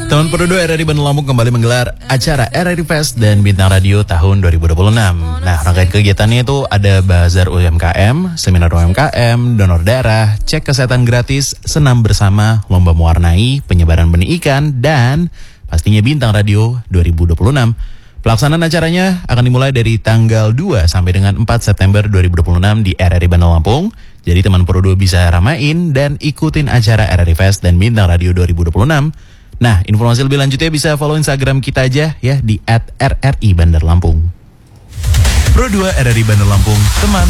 Teman Pro2 RRI Bandung Lampung kembali menggelar acara RRI Fest dan Bintang Radio tahun 2026. Nah, rangkaian kegiatannya itu ada bazar UMKM, seminar UMKM, donor darah, cek kesehatan gratis, senam bersama, lomba mewarnai, penyebaran benih ikan, dan pastinya Bintang Radio 2026. Pelaksanaan acaranya akan dimulai dari tanggal 2 sampai dengan 4 September 2026 di RRI Bandung Lampung. Jadi teman Pro2 bisa ramain dan ikutin acara RRI Fest dan Bintang Radio 2026. Nah, informasi lebih lanjutnya bisa follow Instagram kita aja ya di @rri Bandar Lampung. Pro2 RRI Bandar Lampung, teman